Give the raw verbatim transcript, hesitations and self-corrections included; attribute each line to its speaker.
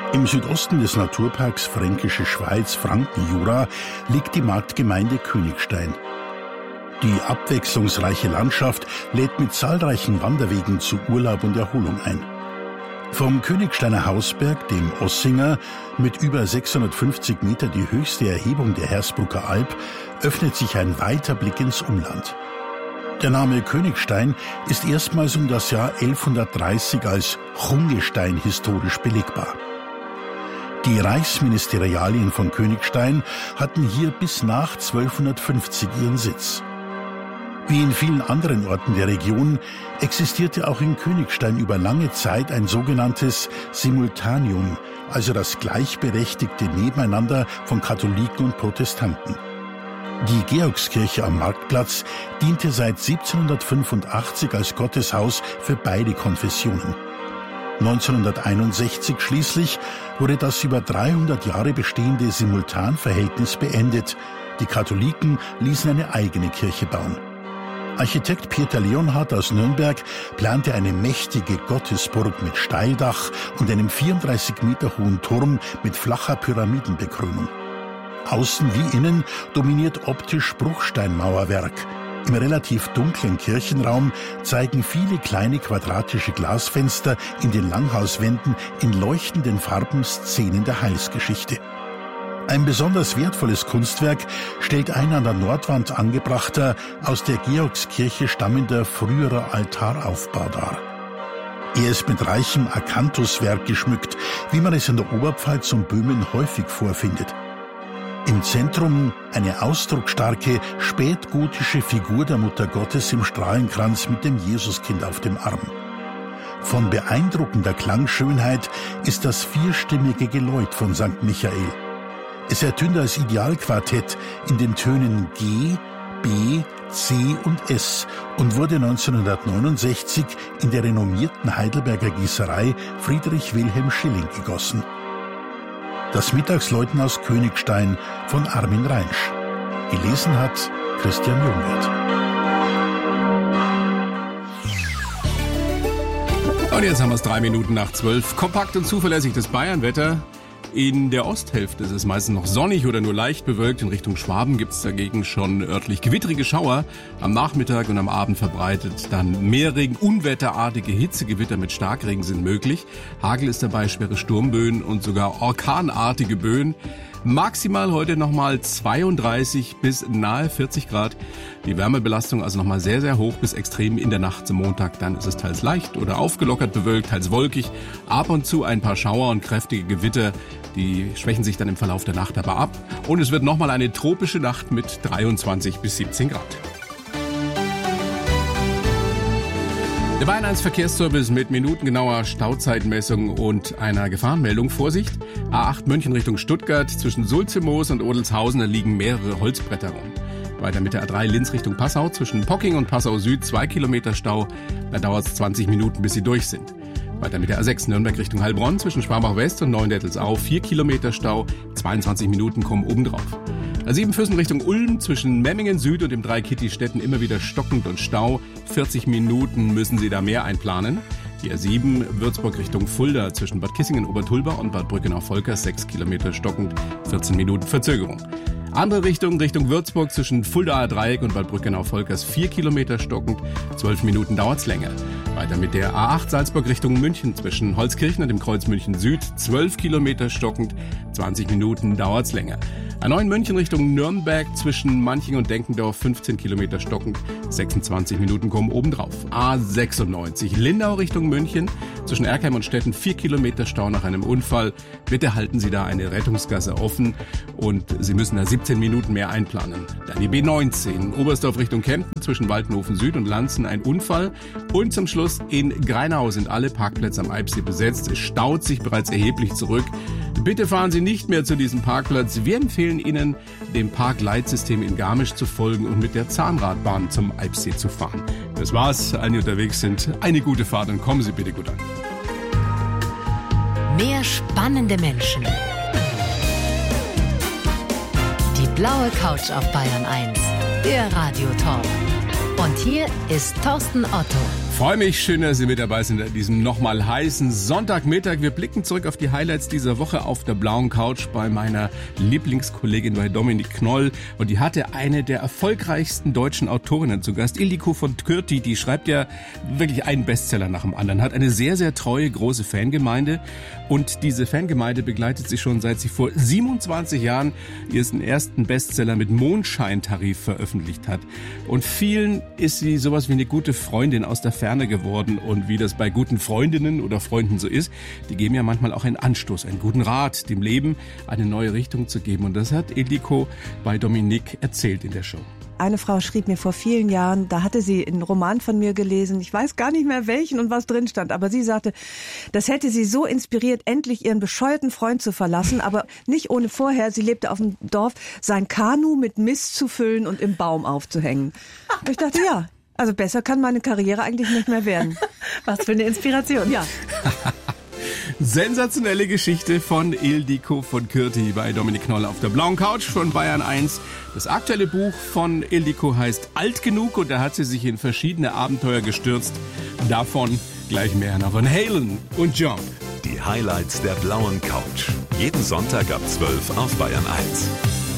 Speaker 1: Im Südosten des Naturparks Fränkische Schweiz, Frankenjura, liegt die Marktgemeinde Königstein. Die abwechslungsreiche Landschaft lädt mit zahlreichen Wanderwegen zu Urlaub und Erholung ein. Vom Königsteiner Hausberg, dem Ossinger, mit über sechshundertfünfzig Meter die höchste Erhebung der Hersbrucker Alb, öffnet sich ein weiter Blick ins Umland. Der Name Königstein ist erstmals um das Jahr elfhundertdreißig als Chungestein historisch belegbar. Die Reichsministerialien von Königstein hatten hier bis nach zwölfhundertfünfzig ihren Sitz. Wie in vielen anderen Orten der Region existierte auch in Königstein über lange Zeit ein sogenanntes Simultaneum, also das gleichberechtigte Nebeneinander von Katholiken und Protestanten. Die Georgskirche am Marktplatz diente seit siebzehnhundertfünfundachtzig als Gotteshaus für beide Konfessionen. neunzehnhunderteinundsechzig schließlich wurde das über dreihundert Jahre bestehende Simultanverhältnis beendet. Die Katholiken ließen eine eigene Kirche bauen. Architekt Peter Leonhardt aus Nürnberg plante eine mächtige Gottesburg mit Steildach und einem vierunddreißig Meter hohen Turm mit flacher Pyramidenbekrönung. Außen wie innen dominiert optisch Bruchsteinmauerwerk. Im relativ dunklen Kirchenraum zeigen viele kleine quadratische Glasfenster in den Langhauswänden in leuchtenden Farben Szenen der Heilsgeschichte. Ein besonders wertvolles Kunstwerk stellt ein an der Nordwand angebrachter, aus der Georgskirche stammender früherer Altaraufbau dar. Er ist mit reichem Akanthuswerk geschmückt, wie man es in der Oberpfalz und Böhmen häufig vorfindet. Im Zentrum eine ausdrucksstarke, spätgotische Figur der Mutter Gottes im Strahlenkranz mit dem Jesuskind auf dem Arm. Von beeindruckender Klangschönheit ist das vierstimmige Geläut von Sankt Michael. Es ertönt als Idealquartett in den Tönen G, B, C und S und wurde neunzehnhundertneunundsechzig in der renommierten Heidelberger Gießerei Friedrich Wilhelm Schilling gegossen. Das Mittagsläuten aus Königstein von Armin Reinsch. Gelesen hat Christian Jungwirth.
Speaker 2: Und jetzt haben wir es drei Minuten nach zwölf. Kompakt und zuverlässig das Bayernwetter. In der Osthälfte ist es meistens noch sonnig oder nur leicht bewölkt. In Richtung Schwaben gibt es dagegen schon örtlich gewittrige Schauer. Am Nachmittag und am Abend verbreitet dann Meerregen, unwetterartige Hitzegewitter mit Starkregen sind möglich. Hagel ist dabei, schwere Sturmböen und sogar orkanartige Böen. Maximal heute nochmal zweiunddreißig bis nahe vierzig Grad. Die Wärmebelastung also nochmal sehr, sehr hoch bis extrem in der Nacht zum Montag. Dann ist es teils leicht oder aufgelockert bewölkt, teils wolkig. Ab und zu ein paar Schauer und kräftige Gewitter. Die schwächen sich dann im Verlauf der Nacht aber ab. Und es wird nochmal eine tropische Nacht mit dreiundzwanzig bis siebzehn Grad. Der Bayern eins Verkehrsservice mit minutengenauer Stauzeitmessung und einer Gefahrenmeldung. Vorsicht, A acht München Richtung Stuttgart, zwischen Sulzemoos und Odelshausen, da liegen mehrere Holzbretter rum. Weiter mit der A drei Linz Richtung Passau, zwischen Pocking und Passau Süd, zwei Kilometer Stau, da dauert es zwanzig Minuten, bis sie durch sind. Weiter mit der A sechs Nürnberg Richtung Heilbronn, zwischen Schwabach West und Neuendettelsau, vier Kilometer Stau, zweiundzwanzig Minuten kommen obendrauf. A sieben Füssen Richtung Ulm, zwischen Memmingen Süd und dem Dreikitti-Städten immer wieder stockend und Stau. vierzig Minuten müssen Sie da mehr einplanen. Die A sieben Würzburg Richtung Fulda, zwischen Bad Kissingen-Obertulba und Bad Brückenau-Volkers, sechs Kilometer stockend, vierzehn Minuten Verzögerung. Andere Richtung, Richtung Würzburg, zwischen Fuldaer Dreieck und Bad Brückenau-Volkers, vier Kilometer stockend, zwölf Minuten dauert's länger. Weiter mit der A acht Salzburg Richtung München, zwischen Holzkirchen und dem Kreuz München Süd, zwölf Kilometer stockend, zwanzig Minuten dauert's länger. A neun München Richtung Nürnberg, zwischen Manching und Denkendorf, fünfzehn Kilometer stockend, sechsundzwanzig Minuten kommen obendrauf. A sechsundneunzig Lindau Richtung München, zwischen Erkheim und Stetten, vier Kilometer Stau nach einem Unfall. Bitte halten Sie da eine Rettungsgasse offen und Sie müssen da siebzehn Minuten mehr einplanen. Dann die B neunzehn, Oberstdorf Richtung Kempten, zwischen Waldenhofen Süd und Lanzen, ein Unfall. Und zum Schluss in Greinau sind alle Parkplätze am Eibsee besetzt. Es staut sich bereits erheblich zurück. Bitte fahren Sie nicht mehr zu diesem Parkplatz. Wir empfehlen Ihnen, dem Parkleitsystem in Garmisch zu folgen und mit der Zahnradbahn zum Eibsee zu fahren. Das war's. Alle, die unterwegs sind, eine gute Fahrt und kommen Sie bitte gut an.
Speaker 3: Mehr spannende Menschen. Die blaue Couch auf Bayern eins, der Radiotalk. Und hier ist Thorsten Otto.
Speaker 2: Freue mich, schön, dass Sie mit dabei sind an diesem nochmal heißen Sonntagmittag. Wir blicken zurück auf die Highlights dieser Woche auf der blauen Couch bei meiner Lieblingskollegin, bei Dominique Knoll. Und die hatte eine der erfolgreichsten deutschen Autorinnen zu Gast, Ildiko von Kürti. Die schreibt ja wirklich einen Bestseller nach dem anderen, hat eine sehr, sehr treue, große Fangemeinde. Und diese Fangemeinde begleitet sie schon, seit sie vor siebenundzwanzig Jahren ihren ersten Bestseller mit Mondscheintarif veröffentlicht hat. Und vielen ist sie sowas wie eine gute Freundin aus der Ferne geworden. Und wie das bei guten Freundinnen oder Freunden so ist, die geben ja manchmal auch einen Anstoß, einen guten Rat, dem Leben eine neue Richtung zu geben. Und das hat Ildiko bei Dominique erzählt in der Show.
Speaker 4: Eine Frau schrieb mir vor vielen Jahren, da hatte sie einen Roman von mir gelesen, ich weiß gar nicht mehr welchen und was drin stand, aber sie sagte, das hätte sie so inspiriert, endlich ihren bescheuerten Freund zu verlassen, aber nicht ohne vorher, sie lebte auf dem Dorf, sein Kanu mit Mist zu füllen und im Baum aufzuhängen. Und ich dachte, ja, also besser kann meine Karriere eigentlich nicht mehr werden.
Speaker 5: Was für eine Inspiration.
Speaker 4: Ja.
Speaker 2: Sensationelle Geschichte von Ildiko von Kürti bei Dominique Knoll auf der blauen Couch von Bayern eins. Das aktuelle Buch von Ildiko heißt Alt genug und da hat sie sich in verschiedene Abenteuer gestürzt. Davon gleich mehr nach Van Halen und Jump.
Speaker 6: Die Highlights der blauen Couch. Jeden Sonntag ab zwölf auf Bayern eins.